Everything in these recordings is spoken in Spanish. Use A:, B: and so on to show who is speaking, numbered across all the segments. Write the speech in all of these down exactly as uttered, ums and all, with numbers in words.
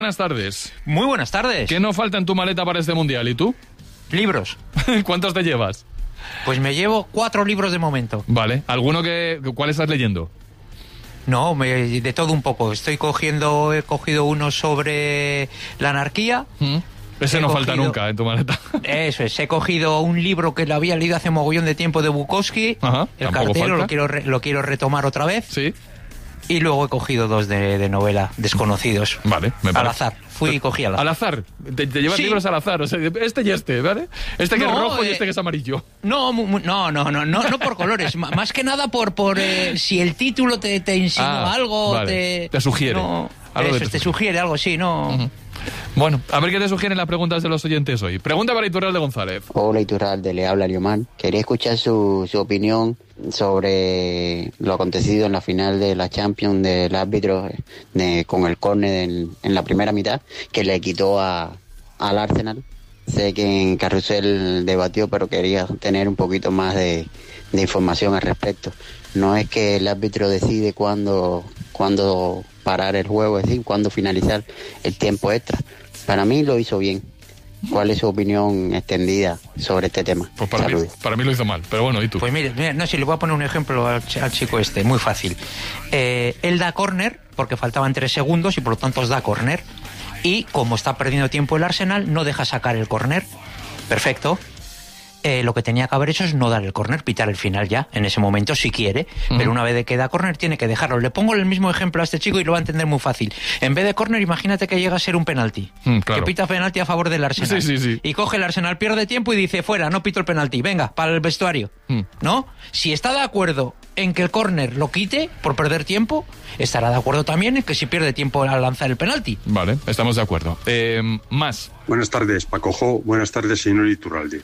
A: Buenas tardes.
B: Muy buenas tardes.
A: ¿Qué no falta en tu maleta para este mundial? ¿Y tú?
B: Libros.
A: ¿Cuántos te llevas?
B: Pues me llevo cuatro libros de momento.
A: Vale. ¿Alguno que... ¿Cuál estás leyendo?
B: No, me, de todo un poco. Estoy cogiendo... He cogido uno sobre la anarquía.
A: ¿Mm? Ese
B: he
A: no
B: cogido,
A: falta nunca en tu maleta.
B: Eso es. He cogido un libro que lo había leído hace mogollón de tiempo de Bukowski.
A: Ajá,
B: El
A: tampoco
B: cartero,
A: falta.
B: lo quiero, re, lo quiero retomar otra vez.
A: Sí.
B: Y luego he cogido dos de, de novela, desconocidos.
A: Vale, me parece.
B: Al azar. Fui y cogí al azar.
A: Al azar. Te, te llevas
B: Sí.
A: libros al azar. O sea, este y este, ¿vale? Este que
B: No,
A: es rojo y
B: eh,
A: este que es amarillo.
B: No, mu- mu- no, no, no, no, no por colores. M- Más que nada por, por eh, si el título te, te insinúa
A: Ah,
B: algo,
A: vale.
B: te...
A: Te sugiere.
B: No,
A: Algo
B: eso,
A: te
B: te sugiere algo, sí, no...
A: Uh-huh. Bueno, a ver qué te sugieren las preguntas de los oyentes hoy. Pregunta para Iturralde González.
C: Hola Iturralde, le habla Liomar. Quería escuchar su, su opinión sobre lo acontecido en la final de la Champions del árbitro de, con el córner en, en la primera mitad que le quitó a, al Arsenal. Sé que en Carrusel debatió, pero quería tener un poquito más de, de información al respecto. No es que el árbitro decide cuándo, cuándo parar el juego, es decir, cuándo finalizar el tiempo extra. Para mí lo hizo bien. ¿Cuál es su opinión extendida sobre este tema?
A: Pues para mí,
C: Saludos.
A: para mí lo hizo mal, pero bueno, ¿y tú?
B: Pues mire, mire, no sé, le voy a poner un ejemplo al, ch- al chico este, muy fácil. Eh, él da córner, porque faltaban tres segundos y por lo tanto os da córner. Y como está perdiendo tiempo el Arsenal, no deja sacar el córner. Perfecto. Eh, lo que tenía que haber hecho es no dar el córner, pitar el final ya, en ese momento, si quiere.
A: Uh-huh.
B: Pero una vez de que da córner, tiene que dejarlo. Le pongo el mismo ejemplo a este chico y lo va a entender muy fácil. En vez de córner, imagínate que llega a ser un penalti.
A: Mm, claro.
B: Que pita penalti a favor del Arsenal.
A: Sí, sí, sí.
B: Y coge el Arsenal, pierde tiempo y dice, fuera, no pito el penalti, venga, para el vestuario.
A: Mm.
B: ¿No? Si está de acuerdo en que el córner lo quite por perder tiempo, estará de acuerdo también en que si pierde tiempo al lanzar el penalti.
A: Vale, estamos de acuerdo. Eh, más.
D: Buenas tardes, Paco Jo. Buenas tardes, señor Iturralde.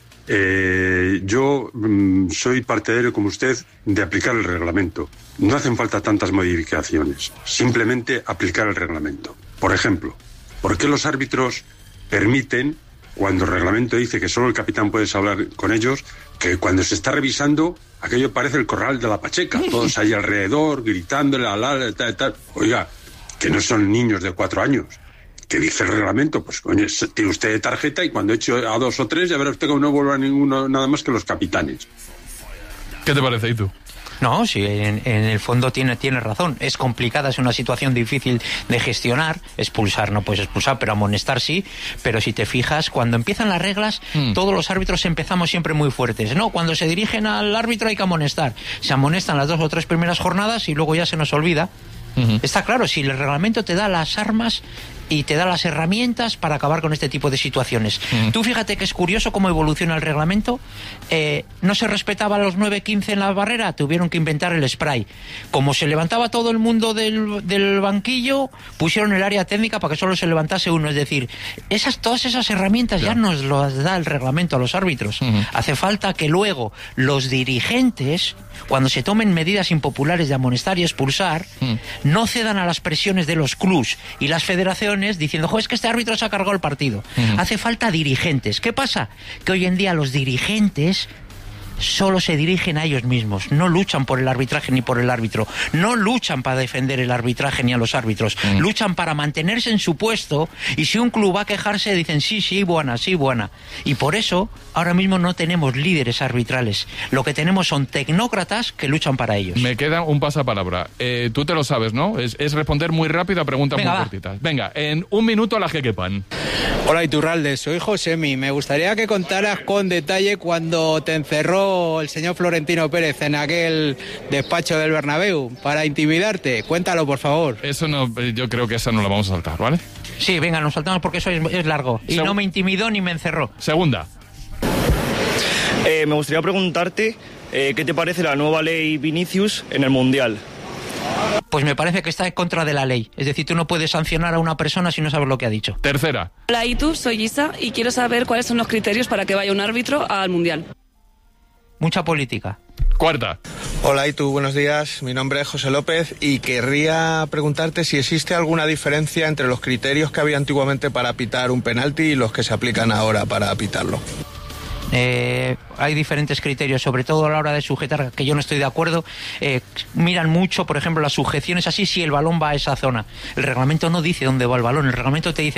D: Eh, yo mm, soy partidario, como usted, de aplicar el reglamento. No hacen falta tantas modificaciones, simplemente aplicar el reglamento. Por ejemplo, ¿por qué los árbitros permiten, cuando el reglamento dice que solo el capitán puede hablar con ellos, que cuando se está revisando, aquello parece el corral de la Pacheca, todos ahí alrededor, gritándole, ala, tal, tal? Oiga, que no son niños de cuatro años. ¿Qué dice el reglamento? Pues coño, tiene usted tarjeta y cuando eche a dos o tres ya verá usted que no vuelva a ninguno nada más que los capitanes.
A: ¿Qué te parece, y tú?
B: No, sí, en, en el fondo tiene, tiene razón. Es complicada, es una situación difícil de gestionar. Expulsar no puedes expulsar, pero amonestar sí. Pero si te fijas, cuando empiezan las reglas, mm. todos los árbitros empezamos siempre muy fuertes. No, cuando se dirigen al árbitro hay que amonestar. Se amonestan las dos o tres primeras jornadas y luego ya se nos olvida. Uh-huh. Está claro, si el reglamento te da las armas y te da las herramientas para acabar con este tipo de situaciones. Uh-huh. Tú fíjate que es curioso cómo evoluciona el reglamento. Eh, no se respetaba los nueve quince en la barrera, tuvieron que inventar el spray. Como se levantaba todo el mundo del, del banquillo, pusieron el área técnica para que solo se levantase uno. Es decir, esas, todas esas herramientas ya, ya nos las da el reglamento a los árbitros. Uh-huh. Hace falta que luego los dirigentes, cuando se tomen medidas impopulares de amonestar y expulsar, uh-huh. no cedan a las presiones de los clubs y las federaciones diciendo, jo, es que este árbitro se ha cargado el partido. Uh-huh. Hace falta dirigentes. ¿Qué pasa? Que hoy en día los dirigentes solo se dirigen a ellos mismos, no luchan por el arbitraje ni por el árbitro, no luchan para defender el arbitraje ni a los árbitros, mm. luchan para mantenerse en su puesto, y si un club va a quejarse dicen sí, sí, buena, sí, buena. Y por eso ahora mismo no tenemos líderes arbitrales, lo que tenemos son tecnócratas que luchan para ellos.
A: Me queda un pasapalabra, eh, tú te lo sabes, ¿no? Es, es responder muy rápido a preguntas
B: Venga,
A: muy
B: va.
A: cortitas. Venga, en un minuto las que quepan.
E: Hola Iturralde, soy Josemi. Me gustaría que contaras con detalle cuando te encerró el señor Florentino Pérez en aquel despacho del Bernabéu para intimidarte. Cuéntalo, por favor.
A: Eso no, yo creo que esa no la vamos a saltar, ¿vale?
B: Sí, venga, nos saltamos porque eso es, es largo. Y Seg- no me intimidó ni me encerró.
A: Segunda.
F: Eh, me gustaría preguntarte eh, ¿qué te parece la nueva ley Vinicius en el Mundial?
B: Pues me parece que está en contra de la ley. Es decir, tú no puedes sancionar a una persona si no sabes lo que ha dicho.
A: Tercera.
G: Hola, Itu, soy Isa y quiero saber cuáles son los criterios para que vaya un árbitro al Mundial.
B: Mucha política.
A: Cuarta.
H: Hola Itu, buenos días. Mi nombre es José López y querría preguntarte si existe alguna diferencia entre los criterios que había antiguamente para pitar un penalti y los que se aplican ahora para pitarlo.
B: Eh, hay diferentes criterios, sobre todo a la hora de sujetar, que yo no estoy de acuerdo. Eh, miran mucho, por ejemplo, las sujeciones así, si el balón va a esa zona. El reglamento no dice dónde va el balón, el reglamento te dice